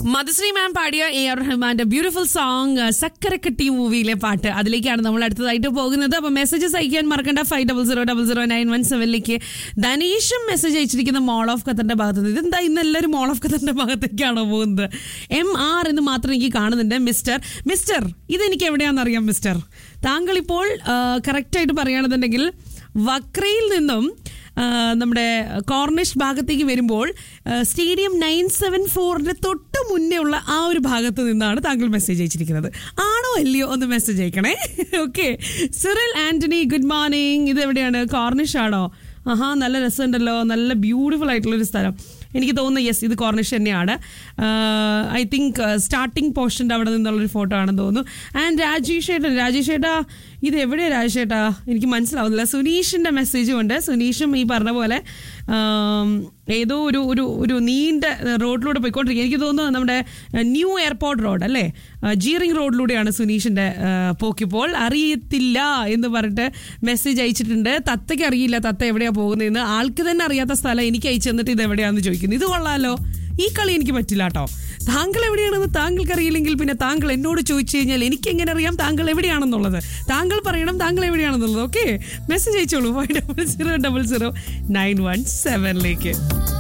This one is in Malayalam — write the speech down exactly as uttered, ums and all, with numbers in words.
മധുശ്രീ മാം പാടിയ എ ആർ റഹ്മാന്റെ ബ്യൂട്ടിഫുൾ സോങ് സക്കരക്കട്ടി മൂവിയിലെ പാട്ട്, അതിലേക്കാണ് നമ്മൾ അടുത്തതായിട്ട് പോകുന്നത്. അപ്പൊ മെസ്സേജസ് അയക്കാൻ മറക്കണ്ട. Five double zero double zero nine one സെവനിലേക്ക് ധനീഷും message അയച്ചിരിക്കുന്ന mall of ഖത്തറിന്റെ ഭാഗത്ത് നിന്ന്. ഇതെന്താ ഇന്ന് എല്ലാവരും മോൾ ഓഫ് ഖത്തറിന്റെ ഭാഗത്തേക്കാണോ പോകുന്നത്? എം ആർ എന്ന് മാത്രം എനിക്ക് കാണുന്നുണ്ട്. മിസ്റ്റർ മിസ്റ്റർ ഇതെനിക്ക് എവിടെയാണെന്ന് അറിയാം മിസ്റ്റർ. താങ്കൾ ഇപ്പോൾ കറക്റ്റായിട്ട് പറയുകയാണെന്നുണ്ടെങ്കിൽ വക്രയിൽ നിന്നും നമ്മുടെ കോർണിഷ് ഭാഗത്തേക്ക് വരുമ്പോൾ സ്റ്റേഡിയം നയൻ സെവൻ ഫോറിന്റെ തൊട്ട് മുന്നേ ഉള്ള ആ ഒരു ഭാഗത്ത് നിന്നാണ് താങ്കൾ മെസ്സേജ് അയച്ചിരിക്കുന്നത്. ആണോ അല്ലയോ ഒന്ന് message അയക്കണേ. Okay, Cyril Antony good morning. ഇത് എവിടെയാണ്? കോർണിഷ് ആണോ? ആഹാ, നല്ല രസമുണ്ടല്ലോ, നല്ല ബ്യൂട്ടിഫുൾ ആയിട്ടുള്ളൊരു സ്ഥലം. എനിക്ക് തോന്നുന്നു യെസ് ഇത് കോർണിഷ് തന്നെയാണ്. ഐ തിങ്ക് സ്റ്റാർട്ടിങ് പോർഷൻ്റെ അവിടെ നിന്നുള്ളൊരു ഫോട്ടോ ആണെന്ന് തോന്നുന്നു. ആൻഡ് രാജേഷ് ഏട്ടൻ, രാജേഷ് ഏട്ടാ ഇത് എവിടെയാണ് രാജേഷ് ഏട്ടാ? എനിക്ക് മനസ്സിലാവുന്നില്ല. സുനീഷിൻ്റെ മെസ്സേജും ഉണ്ട്. സുനീഷും ഈ പറഞ്ഞ പോലെ ഏതോ ഒരു ഒരു ഒരു നീണ്ട റോഡിലൂടെ പോയിക്കൊണ്ടിരിക്കുക. എനിക്ക് തോന്നുന്നു നമ്മുടെ ന്യൂ എയർപോർട്ട് റോഡ് അല്ലേ, ജീറിംഗ് റോഡിലൂടെയാണ് സുനീഷിൻ്റെ പോക്കിപ്പോൾ. അറിയത്തില്ല എന്ന് പറഞ്ഞിട്ട് മെസ്സേജ് അയച്ചിട്ടുണ്ട്. തത്തയ്ക്ക് അറിയില്ല തത്ത എവിടെയാണ് പോകുന്നതെന്ന്. ആൾക്ക് തന്നെ അറിയാത്ത സ്ഥലം എനിക്ക് അയച്ചു തന്നിട്ട് ഇത് എവിടെയാണെന്ന് ചോദിക്കുന്നു. ഇത് കൊള്ളാലോ, ഈ കളി എനിക്ക് പറ്റില്ല കേട്ടോ. താങ്കൾ എവിടെയാണെന്ന് താങ്കൾക്ക് അറിയില്ലെങ്കിൽ പിന്നെ താങ്കൾ എന്നോട് ചോദിച്ചു കഴിഞ്ഞാൽ എനിക്ക് എങ്ങനെ അറിയാം താങ്കൾ എവിടെയാണെന്നുള്ളത്? താങ്കൾ പറയണം താങ്കൾ എവിടെയാണെന്നുള്ളത്. ഓക്കെ, മെസ്സേജ് അയച്ചോളൂ five double zero double zero nine one സെവനിലേക്ക്.